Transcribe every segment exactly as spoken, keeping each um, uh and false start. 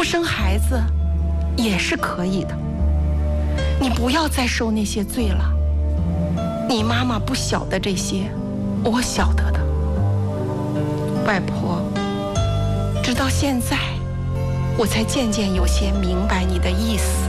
不生孩子也是可以的。你不要再受那些罪了。你妈妈不晓得这些，我晓得的。外婆，直到现在，我才渐渐有些明白你的意思。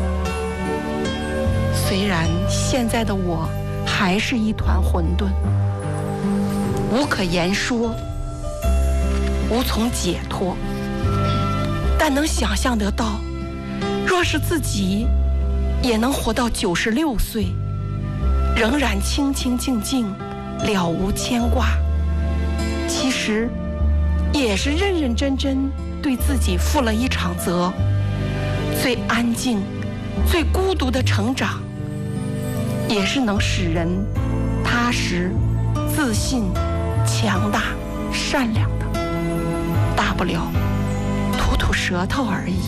虽然现在的我还是一团混沌，无可言说，无从解脱，但能想象得到，若是自己也能活到九十六岁，仍然清清静静，了无牵挂，其实也是认认真真对自己负了一场责。最安静、最孤独的成长，也是能使人踏实、自信、强大、善良的。大不了吐吐舌头而已。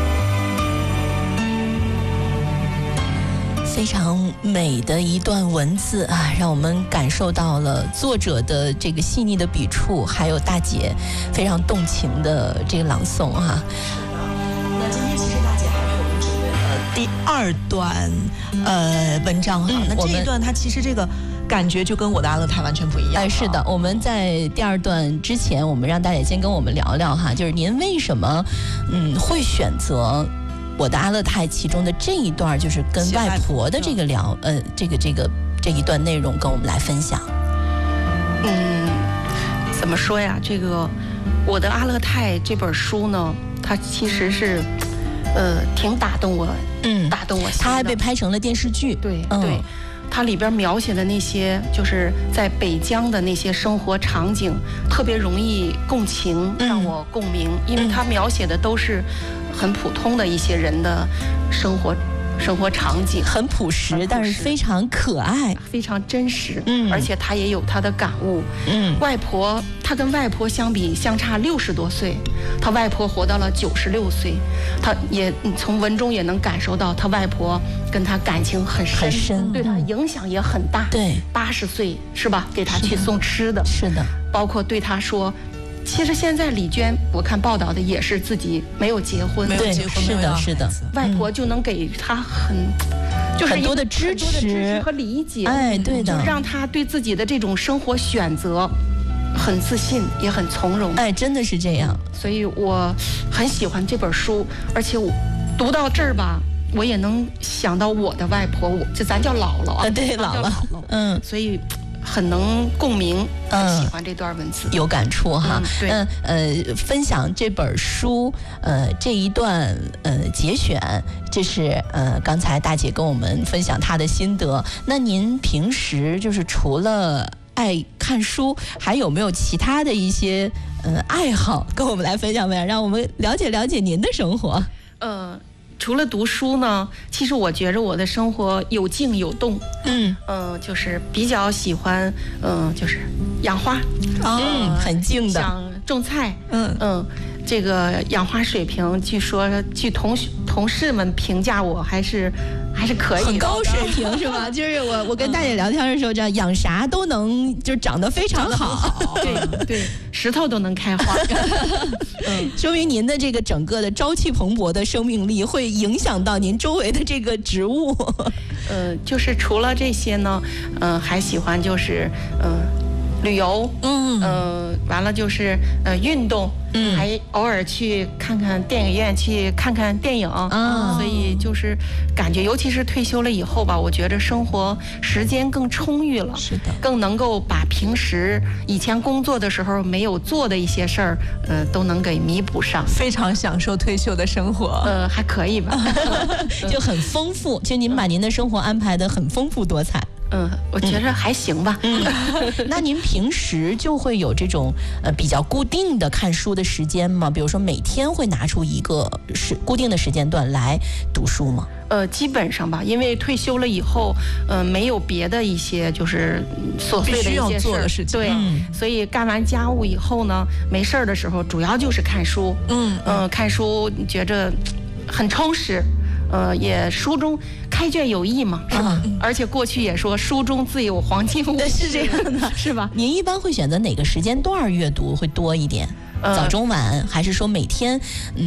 非常美的一段文字啊，让我们感受到了作者的这个细腻的笔触，还有大姐非常动情的这个朗诵哈、啊。 那今天其实大姐还没有准备呃第二段呃文章哈、嗯，那这一段它其实这个感觉就跟我的阿勒泰完全不一样。 哎，是的，我们在第二段之前，我们让大姐先跟我们聊聊哈，就是您为什么嗯会选择我的阿勒泰其中的这一段，就是跟外婆的这个聊，呃，这个这个这一段内容跟我们来分享。 嗯，怎么说呀？这个我的阿勒泰这本书呢，它其实是，呃，挺打动我， 嗯， 打动我心的。 它还被拍成了电视剧。 对、 嗯、 对，它里边描写的那些就是在北疆的那些生活场景，特别容易共情，让我共鸣，嗯、因为它描写的都是很普通的一些人的生活生活场景， 很朴实，很朴实但是非常可爱， 非常真实。 嗯， 而且他也有他的感悟。 嗯， 外婆他跟外婆相比相差六十多岁，他外婆活到了九十六岁，他也从文中也能感受到他外婆跟他感情很深， 很深， 对他影响也很大。 对， 八十岁是吧？给他去送吃的， 是的， 包括对他说。其实现在李娟，我看报道的也是自己没有结婚， 没有结婚， 是的，是的， 外婆就能给他很， 嗯、 就是很多的支持、 很多的支持和理解， 哎，对的， 就让他对自己的这种生活选择很自信，也很从容， 哎，真的是这样。 所以我很喜欢这本书，而且我读到这儿吧，我也能想到我的外婆，我这咱叫姥姥啊， 对，姥姥，嗯， 所以。很能共鸣，很喜欢这段文字， 嗯、有感触哈。 嗯，对， 嗯呃，分享这本书，呃，这一段呃节选，这是呃刚才大姐跟我们分享她的心得。那您平时就是除了爱看书，还有没有其他的一些呃爱好跟我们来分享分享，让我们了解了解您的生活？ 呃。除了读书呢，其实我觉着我的生活有静有动， 嗯嗯、呃，就是比较喜欢，嗯、呃，就是养花， 嗯，很静的， 想种菜， 嗯嗯，这个养花水平，据说据同同事们评价我还是还是可以的， 很高水平是吧？就是我我跟大姐聊天的时候，这样养啥都能就长得非常好， 对对，石头都能开花， 嗯，说明您的这个整个的朝气蓬勃的生命力会影响到您周围的这个植物。 呃，就是除了这些呢，嗯、呃，还喜欢就是嗯、呃、旅游， 嗯呃，完了就是呃运动。嗯，还偶尔去看看电影院，去看看电影啊，所以就是感觉，尤其是退休了以后吧，我觉得生活时间更充裕了， 是的， 更能够把平时以前工作的时候没有做的一些事儿，呃，都能给弥补上， 非常享受退休的生活， 呃，还可以吧， 就很丰富。其实您把您的生活安排得很丰富多彩。 嗯，我觉得还行吧。 嗯，那您平时就会有这种呃比较固定的看书的时间吗？比如说每天会拿出一个是固定的时间段来读书吗？ 呃，基本上吧，因为退休了以后，呃，没有别的一些就是琐碎的一些事儿， 对、嗯，所以干完家务以后呢，没事儿的时候，主要就是看书。嗯嗯、呃，看书觉着很充实。呃，也书中开卷有益嘛，是吧？嗯、而且过去也说书中自有黄金屋， 是这样的， 是吧？ 您一般会选择哪个时间段阅读会多一点？呃、早中晚，还是说每天？嗯